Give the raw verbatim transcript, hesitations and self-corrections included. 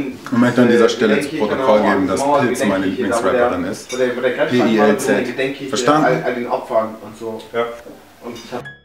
Ich möchte an dieser Stelle zu Protokoll geben, dass Pilz meine Lieblingsrapperin ist. P I L Z. Verstanden? All den Opfern und so. Ja. Und ich hab